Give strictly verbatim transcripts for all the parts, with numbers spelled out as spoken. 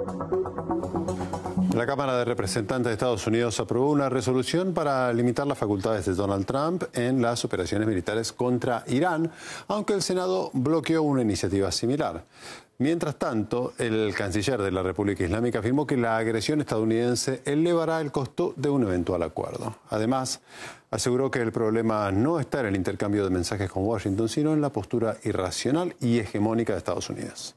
La Cámara de Representantes de Estados Unidos aprobó una resolución para limitar las facultades de Donald Trump en las operaciones militares contra Irán, aunque el Senado bloqueó una iniciativa similar. Mientras tanto, el canciller de la República Islámica afirmó que la agresión estadounidense elevará el costo de un eventual acuerdo. Además, aseguró que el problema no está en el intercambio de mensajes con Washington, sino en la postura irracional y hegemónica de Estados Unidos.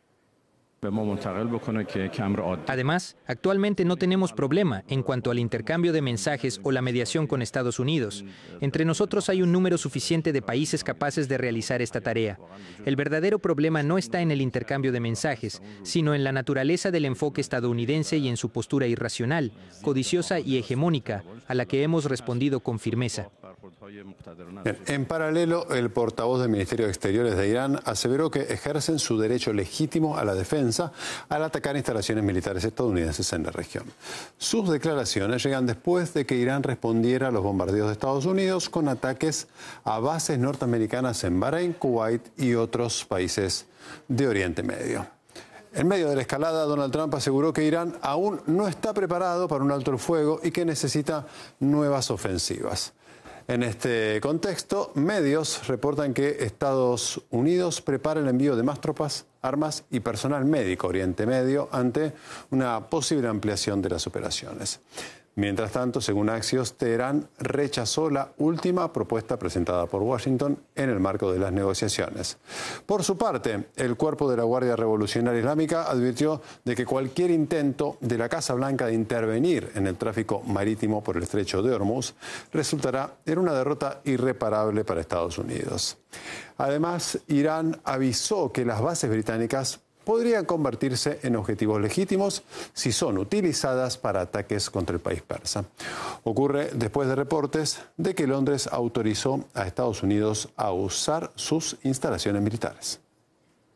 Además, actualmente no tenemos problema en cuanto al intercambio de mensajes o la mediación con Estados Unidos. Entre nosotros hay un número suficiente de países capaces de realizar esta tarea. El verdadero problema no está en el intercambio de mensajes, sino en la naturaleza del enfoque estadounidense y en su postura irracional, codiciosa y hegemónica, a la que hemos respondido con firmeza. En paralelo, el portavoz del Ministerio de Exteriores de Irán aseveró que ejercen su derecho legítimo a la defensa al atacar instalaciones militares estadounidenses en la región. Sus declaraciones llegan después de que Irán respondiera a los bombardeos de Estados Unidos con ataques a bases norteamericanas en Bahrein, Kuwait y otros países de Oriente Medio. En medio de la escalada, Donald Trump aseguró que Irán aún no está preparado para un alto el fuego y que necesita nuevas ofensivas. En este contexto, medios reportan que Estados Unidos prepara el envío de más tropas, armas y personal médico a Oriente Medio ante una posible ampliación de las operaciones. Mientras tanto, según Axios, Teherán rechazó la última propuesta presentada por Washington en el marco de las negociaciones. Por su parte, el cuerpo de la Guardia Revolucionaria Islámica advirtió de que cualquier intento de la Casa Blanca de intervenir en el tráfico marítimo por el estrecho de Hormuz resultará en una derrota irreparable para Estados Unidos. Además, Irán avisó que las bases británicas podrían convertirse en objetivos legítimos si son utilizadas para ataques contra el país persa. Ocurre después de reportes de que Londres autorizó a Estados Unidos a usar sus instalaciones militares.